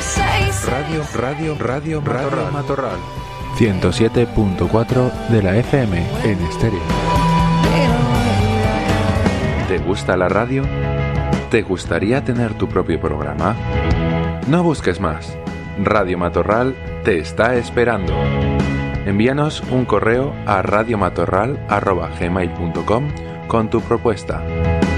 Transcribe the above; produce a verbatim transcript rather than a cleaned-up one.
Radio, radio, radio, radio Matorral. ciento siete punto cuatro de la F M en estéreo. ¿Te gusta la radio? ¿Te gustaría tener tu propio programa? No busques más. Radio Matorral te está esperando. Envíanos un correo a radiomatorral arroba gmail punto com con tu propuesta.